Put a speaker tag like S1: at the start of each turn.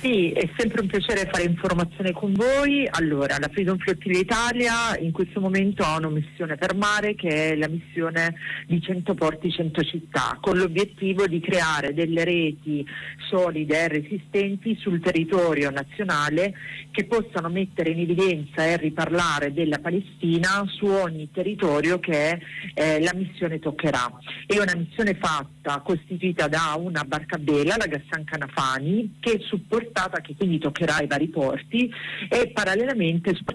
S1: Sì, è sempre un piacere fare informazione con voi. Allora, la Freedom Flottilla Italia in questo momento ha una missione per mare che è la missione di 100 porti, 100 città, con l'obiettivo di creare delle reti solide e resistenti sul territorio nazionale che possano mettere in evidenza e riparlare della Palestina su ogni territorio che la missione toccherà. È una missione costituita da una barcabella, la Ghassan Kanafani, che è supportata, che quindi toccherà i vari porti, e parallelamente